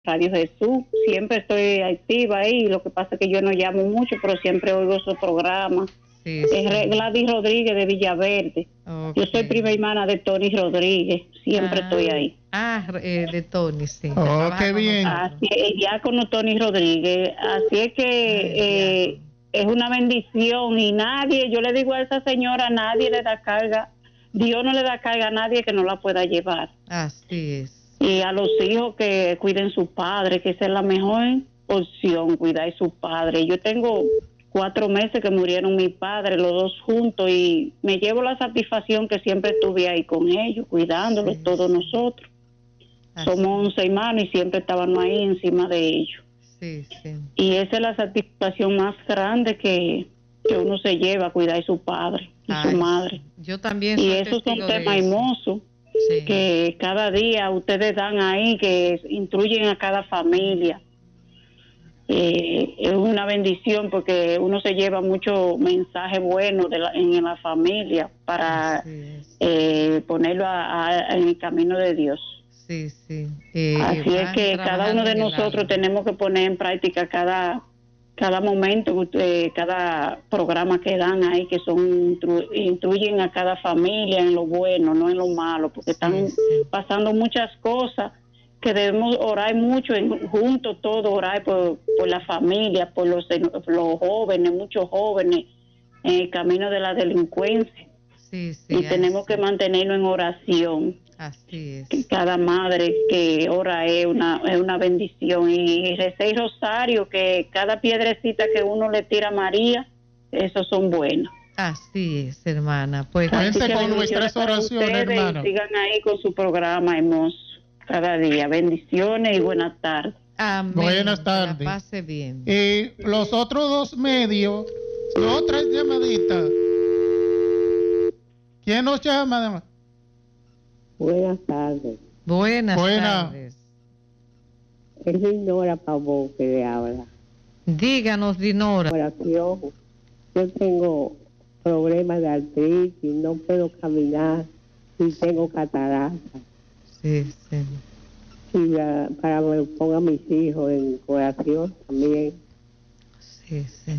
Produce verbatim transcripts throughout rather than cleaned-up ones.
Radio Jesús, siempre estoy activa ahí, lo que pasa es que yo no llamo mucho, pero siempre oigo su programa. Sí, es sí. Gladys Rodríguez de Villaverde. Okay. Yo soy prima hermana de Tony Rodríguez, siempre ah, estoy ahí. Ah, eh, de Tony, sí. Oh, qué bien. Así es, ya con Tony Rodríguez, así es que Ay, eh, es una bendición y nadie, yo le digo a esa señora, nadie le da carga, Dios no le da carga a nadie que no la pueda llevar. Así es. Y a los hijos que cuiden sus padres, que esa es la mejor opción, cuidar a sus padres. Yo tengo cuatro meses que murieron mis padres, los dos juntos, y me llevo la satisfacción que siempre estuve ahí con ellos, cuidándolos, sí, todos sí. nosotros. Así. Somos once hermanos y siempre estábamos ahí encima de ellos. Sí, sí. Y esa es la satisfacción más grande que, que uno se lleva, cuidar a su padre y Ay, su madre. Yo también soy Y esos son temas hermosos. Sí. Que cada día ustedes dan ahí, que instruyen a cada familia. Eh, es una bendición porque uno se lleva mucho mensaje bueno de la, en la familia para eh, ponerlo a, a, en el camino de Dios. Sí, sí. Eh, Así es que cada uno de nosotros tenemos que poner en práctica cada cada momento, eh, cada programa que dan ahí, que son instruyen a cada familia en lo bueno, no en lo malo, porque sí, están sí. pasando muchas cosas que debemos orar mucho, en, juntos todos orar por, por la familia, por los, los jóvenes, muchos jóvenes en el camino de la delincuencia. Sí, sí, y tenemos sí. que mantenerlo en oración. Así es. Que cada madre que ora es una, es una bendición. Y recé rosario, que cada piedrecita que uno le tira a María, esos son buenos. Así es, hermana. Pues cuente con nuestras oraciones, hermana. Sigan ahí con su programa hermoso cada día. Bendiciones y buenas tardes. Amén. Buenas tardes. Que la pase bien. Y los otros dos medios, otras llamaditas. ¿Quién nos llama? Buenas tardes. Buenas Buena. tardes. Es Dinora Pavón que le habla. Díganos, Dinora. Oración. Yo tengo problemas de artritis, no puedo caminar y tengo catarata. Sí, sí. Y la, para que ponga a mis hijos en oración también. Sí, sí.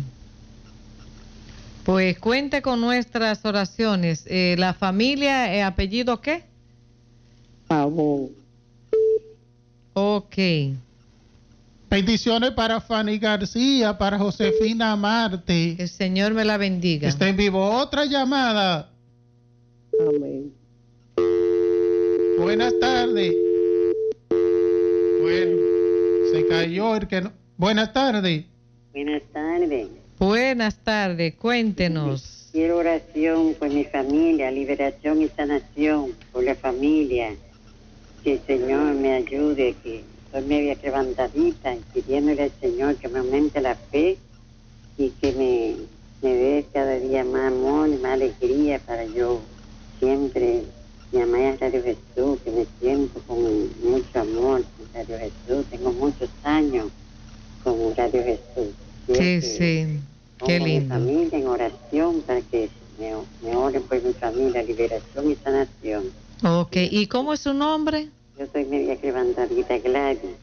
Pues cuente con nuestras oraciones. Eh, ¿La familia, eh, apellido qué? Pavón. Ok. Bendiciones para Fanny García, para Josefina Marte. El Señor me la bendiga. Está en vivo. Otra llamada. Amén. Buenas tardes. Bueno, se cayó el que no. Buenas tardes. Buenas tardes. Buenas tardes, cuéntenos. Quiero oración por mi familia, liberación y sanación por la familia. Que el Señor me ayude, que estoy media levantadita y pidiéndole al Señor que me aumente la fe y que me, me dé cada día más amor y más alegría para yo siempre llamar a Radio Jesús, que me siento con mucho amor con Radio Jesús. Tengo muchos años con Radio Jesús. Sí, sí, qué lindo. Mi familia en oración para que me, me oren por mi familia, liberación y sanación. Ok, ¿y cómo es su nombre? Yo soy media levantadita, Gladys.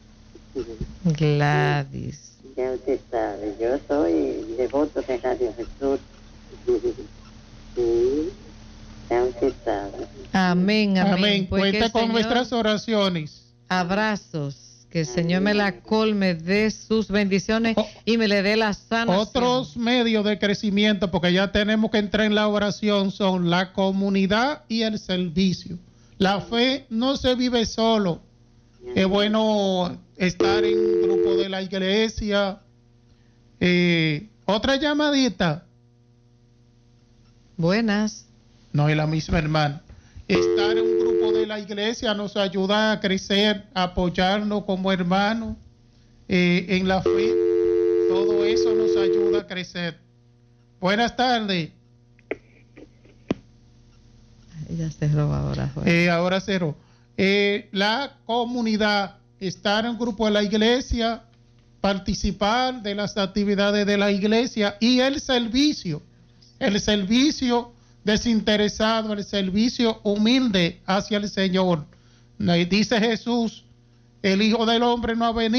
Gladys. Ya usted sabe, yo soy devoto de Radio Jesús. Ya usted sabe. Amén, amén. Amén. Pues cuenta con Señor, nuestras oraciones. Abrazos. Que el Señor me la colme de sus bendiciones y me le dé la sanación. Otros medios de crecimiento, porque ya tenemos que entrar en la oración, son la comunidad y el servicio. La fe no se vive solo. Es bueno estar en un grupo de la iglesia. Eh, otra llamadita. Buenas. No es la misma, hermana. Estar en un grupo de la iglesia nos ayuda a crecer, a apoyarnos como hermanos eh, en la fe. Todo eso nos ayuda a crecer. Buenas tardes. Ella cerró ahora. Eh, ahora cerró. Eh, la comunidad, estar en un grupo de la iglesia, participar de las actividades de la iglesia y el servicio. El servicio desinteresado, el servicio humilde hacia el Señor. Dice Jesús, el Hijo del Hombre no ha venido